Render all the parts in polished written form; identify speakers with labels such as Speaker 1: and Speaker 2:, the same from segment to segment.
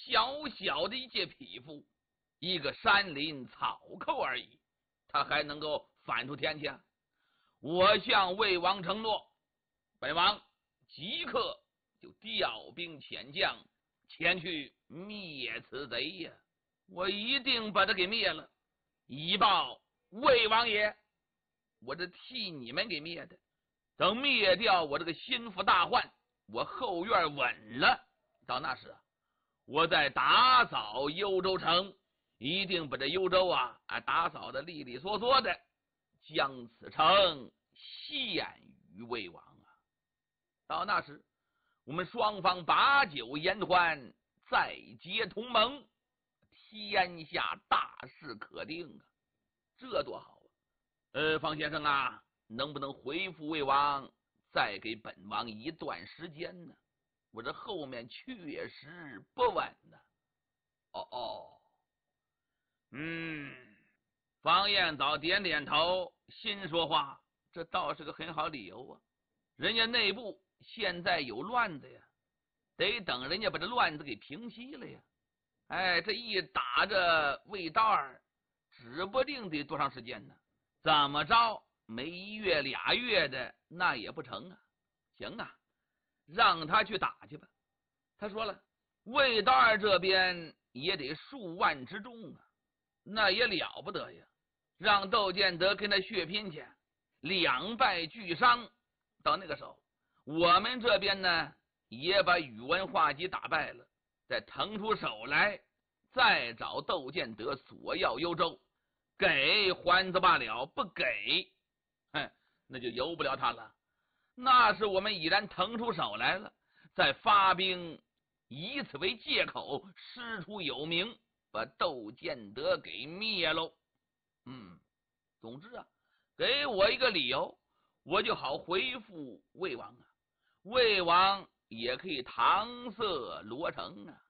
Speaker 1: 小小的一介匹夫，一个山林草寇而已，他还能够反出天去啊？我向魏王承诺，本王即刻就调兵遣将前去灭此贼呀！我一定把他给灭了，以报魏王爷。我这替你们给灭的，等灭掉我这个心腹大患，我后院稳了，到那时我再打扫幽州城，一定把这幽州打扫的利利索索的，将此城献于魏王啊！到那时，我们双方把酒言欢，再结同盟，天下大事可定啊！这多好啊！方先生啊，能不能回复魏王，再给本王一段时间呢？我这后面确实不稳呢。方彦藻点点头，心说话，这倒是个很好理由啊。人家内部现在有乱子呀，得等人家把这乱子给平息了呀。这一打着魏道儿，指不定得多长时间呢。怎么着，没1月2月的那也不成啊。行啊，让他去打去吧。他说了，魏道儿这边也得数万之众啊，那也了不得呀。让窦建德跟他血拼去，两败俱伤。到那个时候，我们这边呢也把宇文化及打败了，再腾出手来，再找窦建德索要幽州，给还则罢了，不给那就由不了他了。那是我们已然腾出手来了，再发兵以此为借口，师出有名，把窦建德给灭喽。总之给我一个理由，我就好回复魏王啊。魏王也可以搪塞罗成啊。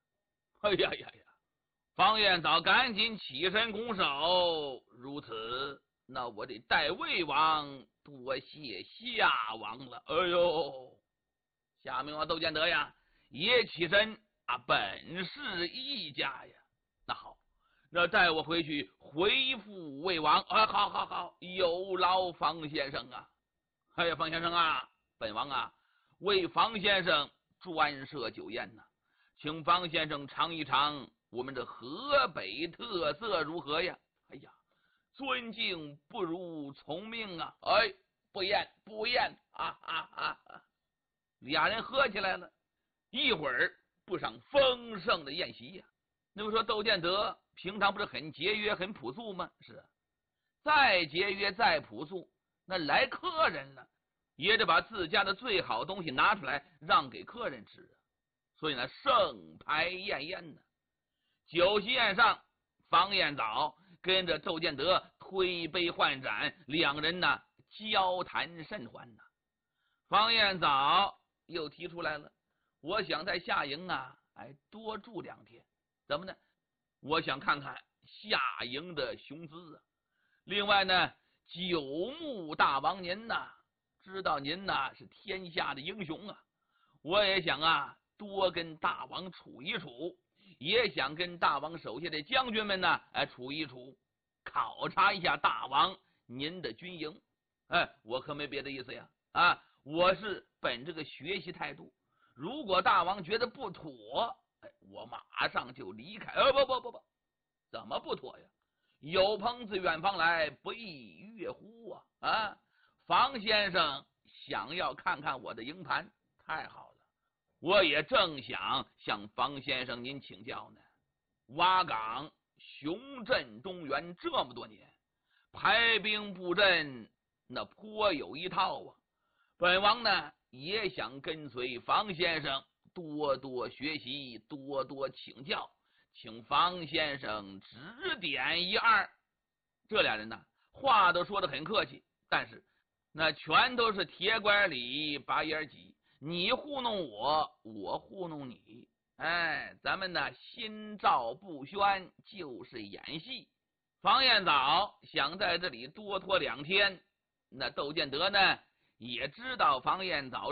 Speaker 1: 方彦藻赶紧起身拱手，如此，那我得代魏王多谢夏王了。夏明王窦建德呀，也起身本是一家呀。那好，那带我回去回复魏王。好，有劳方先生啊。方先生啊，本王为方先生专设酒宴呢，请方先生尝一尝我们这河北特色如何呀？尊敬不如从命啊！不厌俩人喝起来了，一会儿布上丰盛的宴席呀。那么说窦建德平常不是很节约很朴素吗？是再节约再朴素，那来客人了也得把自家的最好东西拿出来让给客人吃啊。所以呢，盛牌宴宴呢。酒席宴上，方彦藻跟着窦建德推杯换盏，两人呢交谈甚欢呐。方彦藻又提出来了，我想在夏营多住2天。怎么呢？我想看看夏营的雄姿啊。另外呢，九牧大王您知道您是天下的英雄啊，我也想多跟大王处一处，也想跟大王手下的将军们处一处，考察一下大王您的军营。我可没别的意思呀。我是本这个学习态度，如果大王觉得不妥，我马上就离开。不，怎么不妥呀？有朋自远方来，不亦乐乎啊！方先生想要看看我的营盘，太好了，我也正想向方先生您请教呢。瓦岗雄镇中原这么多年，排兵布阵那颇有一套啊。本王呢也想跟随方先生多多学习，多多请教，请方先生指点一二。这俩人话都说得很客气，但是那全都是铁拐李拔眼挤，你糊弄我，我糊弄你。咱们心照不宣，就是演戏。方彦藻想在这里多拖2天，那窦建德呢也知道方彦藻